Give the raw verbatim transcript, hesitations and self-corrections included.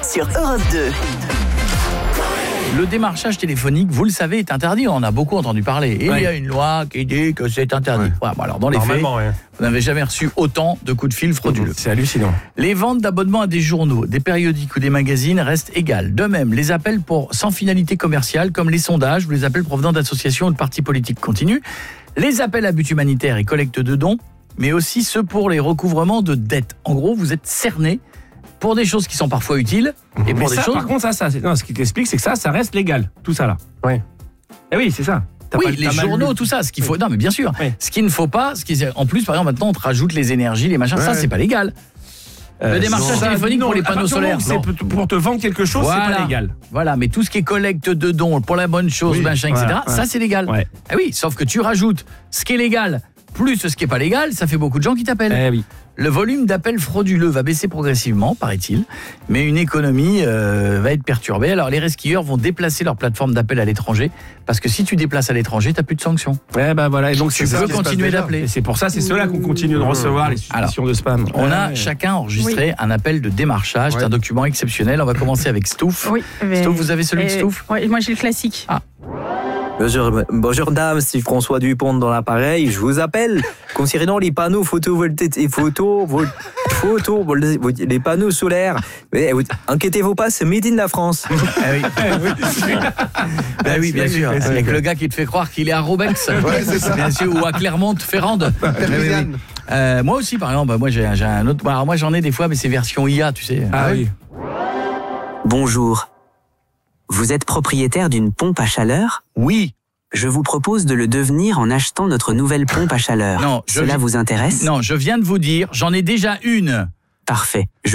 sur Europe deux. Le démarchage téléphonique, vous le savez, est interdit. On en a beaucoup entendu parler. Et ouais. il y a une loi qui dit que c'est interdit. Ouais. Ouais, bon, alors dans les faits, ouais. vous n'avez jamais reçu autant de coups de fil frauduleux. C'est hallucinant. Les ventes d'abonnements à des journaux, des périodiques ou des magazines restent égales. De même, les appels pour sans finalité commerciale, comme les sondages ou les appels provenant d'associations ou de partis politiques continuent. Les appels à but humanitaire et collecte de dons, mais aussi ceux pour les recouvrements de dettes. En gros, vous êtes cerné pour des choses qui sont parfois utiles et pour Mais des ça, choses... par contre, ça, ça c'est... Non, ce qui t'explique, c'est que ça, ça reste légal. Tout ça, là. Ouais. Eh oui, c'est ça. T'as oui, pas, les t'as mal journaux, lu. tout ça, ce qu'il faut... Non, mais bien sûr. Oui. Ce qu'il ne faut pas, ce qui... en plus, par exemple, maintenant, on te rajoute les énergies, les machins, Ouais. ça, c'est pas légal. Euh, Le démarchage ça, téléphonique non, pour les à panneaux partir du moment solaires, où c'est non. pour te vendre quelque chose, c'est Voilà. pas légal. Voilà, mais tout ce qui est collecte de dons pour la bonne chose, Oui, machin, voilà, et cetera, ouais. ça, c'est légal. Ouais. Ah oui, sauf que tu rajoutes ce qui est légal plus ce qui est pas légal, ça fait beaucoup de gens qui t'appellent. Eh oui. Le volume d'appels frauduleux va baisser progressivement, paraît-il, mais une économie euh, va être perturbée. Alors les resquilleurs vont déplacer leur plateforme d'appel à l'étranger, parce que si tu déplaces à l'étranger, tu n'as plus de sanctions. Ouais, bah voilà. Et donc, Tu c'est ça peux qui se passe continuer déjà. d'appeler. Et c'est pour ça, c'est ceux-là qu'on continue de recevoir les Alors, suspicions de spam. On a Ouais. chacun enregistré un appel de démarchage, c'est Ouais. un document exceptionnel. On va commencer avec Stouff. Oui. mais- Stouff, vous avez celui de euh, Stouff ? ouais, moi j'ai le classique. Ah. Bonjour, bonjour dame, c'est François Dupont dans l'appareil. Je vous appelle concernant les panneaux photovoltaïques et photo, vol- photo, vol- les panneaux solaires. Mais vous- inquiétez-vous pas, c'est Made in la France. Ah oui. Ben oui, bien sûr. Avec le gars qui te fait croire qu'il est à Robex. Ouais, c'est ça. Bien sûr, ou à Clermont-Ferrand. Perpignan. Euh, moi aussi, par exemple, moi j'ai, j'ai un autre. Alors moi j'en ai des fois, mais c'est version I A, tu sais. Ah oui. Bonjour. Vous êtes propriétaire d'une pompe à chaleur ? Oui. Je vous propose de le devenir en achetant notre nouvelle pompe à chaleur. Non, je- Cela vous intéresse ? Non, je viens de vous dire, j'en ai déjà une. Parfait. Je